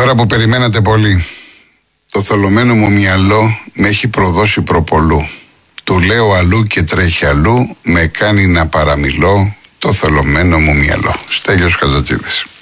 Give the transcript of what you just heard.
ώρα που περιμένατε πολύ. Το θολωμένο μου μυαλό με έχει προδώσει προπολού. Του λέω αλλού και τρέχει αλλού, με κάνει να παραμιλώ το θολωμένο μου μυαλό. Στέλιος Χατζατζίδης.